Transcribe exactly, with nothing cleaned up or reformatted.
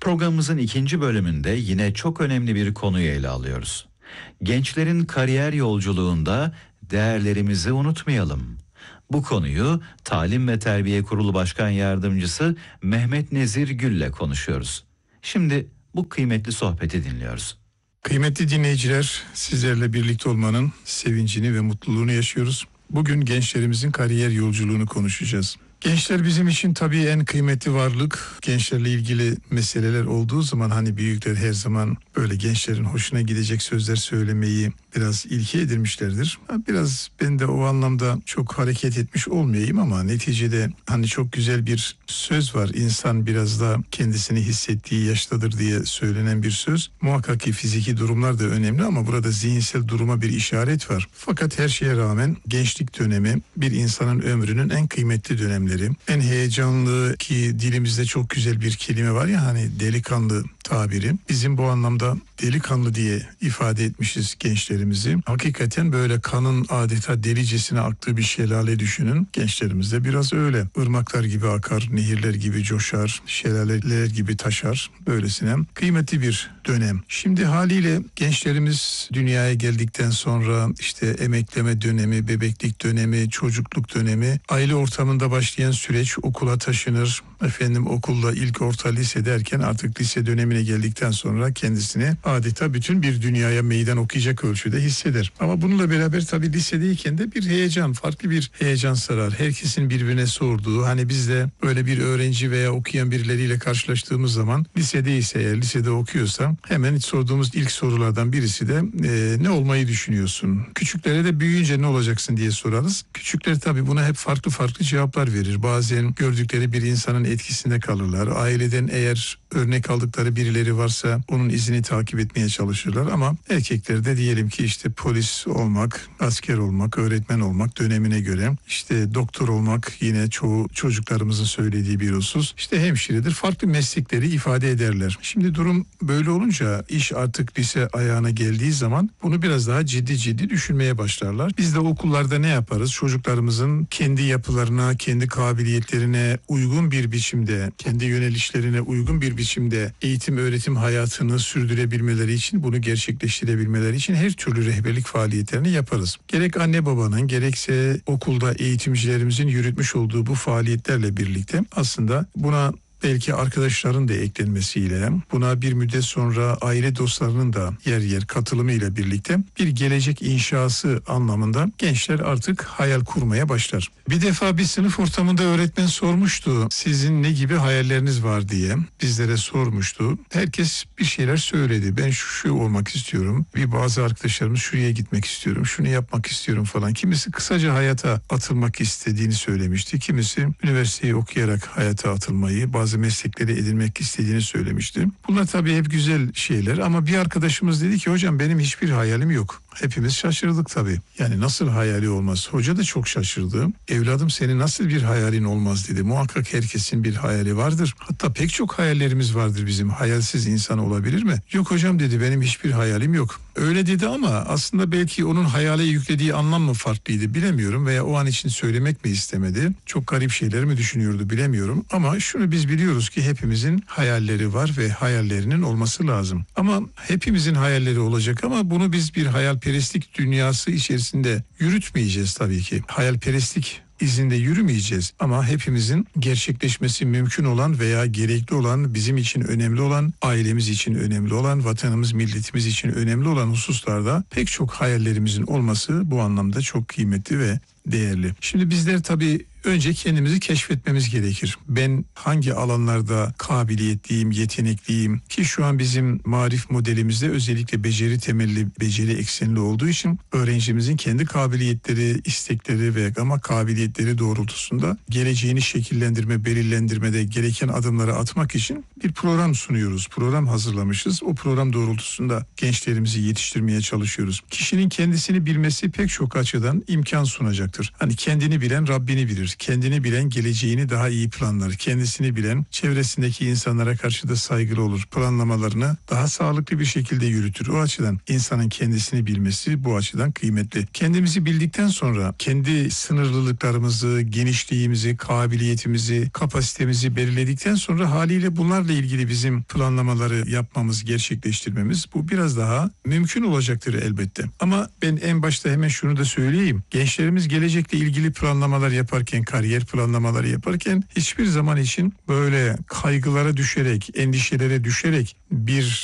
Programımızın ikinci bölümünde yine çok önemli bir konuyu ele alıyoruz. Gençlerin kariyer yolculuğunda değerlerimizi unutmayalım. Bu konuyu Talim ve Terbiye Kurulu Başkan Yardımcısı Mehmet Nezir Gül'le konuşuyoruz. Şimdi bu kıymetli sohbeti dinliyoruz. Kıymetli dinleyiciler, sizlerle birlikte olmanın sevincini ve mutluluğunu yaşıyoruz. Bugün gençlerimizin kariyer yolculuğunu konuşacağız. Gençler bizim için tabii en kıymetli varlık. Gençlerle ilgili meseleler olduğu zaman hani büyükler her zaman böyle gençlerin hoşuna gidecek sözler söylemeyi biraz ilke edinmişlerdir. Biraz ben de o anlamda çok hareket etmiş olmayayım ama neticede hani çok güzel bir söz var. İnsan biraz da kendisini hissettiği yaştadır diye söylenen bir söz. Muhakkak ki fiziki durumlar da önemli ama burada zihinsel duruma bir işaret var. Fakat her şeye rağmen gençlik dönemi bir insanın ömrünün en kıymetli dönemleri. En heyecanlı, ki dilimizde çok güzel bir kelime var ya hani delikanlı tabiri. Bizim bu anlamda delikanlı diye ifade etmişiz gençlerimizi. Hakikaten böyle kanın adeta delicesine aktığı bir şelale düşünün. Gençlerimiz de biraz öyle. Irmaklar gibi akar, nehirler gibi coşar, şelaleler gibi taşar. Böylesine kıymetli bir dönem. Şimdi haliyle gençlerimiz dünyaya geldikten sonra işte emekleme dönemi, bebeklik dönemi, çocukluk dönemi, aile ortamında başlayan süreç, okula taşınır. Efendim okulda ilk orta lise derken artık lise dönemine geldikten sonra kendisini adeta bütün bir dünyaya meydan okuyacak ölçüde hisseder. Ama bununla beraber tabii lisedeyken de bir heyecan, farklı bir heyecan sarar. Herkesin birbirine sorduğu, hani biz de böyle bir öğrenci veya okuyan birileriyle karşılaştığımız zaman lisedeyse eğer lisede okuyorsa hemen sorduğumuz ilk sorulardan birisi de e, ne olmayı düşünüyorsun? Küçüklere de büyüyünce ne olacaksın diye sorarız. Küçükler tabii buna hep farklı farklı cevaplar verir. Bazen gördükleri bir insanın etkisinde kalırlar. Aileden eğer örnek aldıkları birileri varsa onun izini takip etmeye çalışırlar ama erkeklerde diyelim ki işte polis olmak, asker olmak, öğretmen olmak dönemine göre, işte doktor olmak yine çoğu çocuklarımızın söylediği bir husus. İşte hemşiredir, farklı meslekleri ifade ederler. Şimdi durum böyle olunca iş artık lise ayağına geldiği zaman bunu biraz daha ciddi ciddi düşünmeye başlarlar. Biz de okullarda ne yaparız? Çocuklarımızın kendi yapılarına, kendi kabiliyetlerine uygun bir biçimde, kendi yönelişlerine uygun bir biçimde eğitim öğretim hayatını sürdürebilmeleri için, bunu gerçekleştirebilmeleri için her türlü rehberlik faaliyetlerini yaparız. Gerek anne babanın gerekse okulda eğitimcilerimizin yürütmüş olduğu bu faaliyetlerle birlikte aslında buna belki arkadaşların da eklenmesiyle, buna bir müddet sonra aile dostlarının da yer yer katılımıyla birlikte bir gelecek inşası anlamında gençler artık hayal kurmaya başlar. Bir defa bir sınıf ortamında öğretmen sormuştu, sizin ne gibi hayalleriniz var diye bizlere sormuştu. Herkes bir şeyler söyledi. Ben şu, şu olmak istiyorum. Bir bazı arkadaşlarımız şuraya gitmek istiyorum, şunu yapmak istiyorum falan. Kimisi kısaca hayata atılmak istediğini söylemişti. Kimisi üniversiteyi okuyarak hayata atılmayı, bazı meslekleri edinmek istediğini söylemişti. Bunlar tabii hep güzel şeyler ama bir arkadaşımız dedi ki hocam benim hiçbir hayalim yok. Hepimiz şaşırdık tabii. Yani nasıl hayali olmaz? Hoca da çok şaşırdı. Evladım senin nasıl bir hayalin olmaz dedi. Muhakkak herkesin bir hayali vardır. Hatta pek çok hayallerimiz vardır bizim. Hayalsiz insan olabilir mi? Yok hocam dedi, benim hiçbir hayalim yok. Öyle dedi ama aslında belki onun hayale yüklediği anlam mı farklıydı bilemiyorum veya o an için söylemek mi istemedi? Çok garip şeyler mi düşünüyordu bilemiyorum ama şunu biz biliyoruz ki hepimizin hayalleri var ve hayallerinin olması lazım. Ama hepimizin hayalleri olacak ama bunu biz bir hayalperestlik dünyası içerisinde yürütmeyeceğiz tabii ki. Hayalperestlik izinde yürümeyeceğiz ama hepimizin gerçekleşmesi mümkün olan veya gerekli olan, bizim için önemli olan, ailemiz için önemli olan, vatanımız, milletimiz için önemli olan hususlarda pek çok hayallerimizin olması bu anlamda çok kıymetli ve değerli. Şimdi bizler tabii önce kendimizi keşfetmemiz gerekir. Ben hangi alanlarda kabiliyetliyim, yetenekliyim ki şu an bizim marif modelimizde özellikle beceri temelli, beceri eksenli olduğu için öğrencimizin kendi kabiliyetleri, istekleri ve ama kabiliyetleri doğrultusunda geleceğini şekillendirme, belirlendirmede gereken adımları atmak için bir program sunuyoruz. Program hazırlamışız. O program doğrultusunda gençlerimizi yetiştirmeye çalışıyoruz. Kişinin kendisini bilmesi pek çok açıdan imkan sunacaktır. Hani kendini bilen Rabbini bilir planlar. Kendini bilen geleceğini daha iyi planlar. Kendisini bilen çevresindeki insanlara karşı da saygılı olur. Planlamalarını daha sağlıklı bir şekilde yürütür. O açıdan insanın kendisini bilmesi bu açıdan kıymetli. Kendimizi bildikten sonra kendi sınırlılıklarımızı, genişliğimizi, kabiliyetimizi, kapasitemizi belirledikten sonra haliyle bunlarla ilgili bizim planlamaları yapmamız, gerçekleştirmemiz bu biraz daha mümkün olacaktır elbette. Ama ben en başta hemen şunu da söyleyeyim. Gençlerimiz gelecekle ilgili planlamalar yaparken, kariyer planlamaları yaparken hiçbir zaman için böyle kaygılara düşerek, endişelere düşerek bir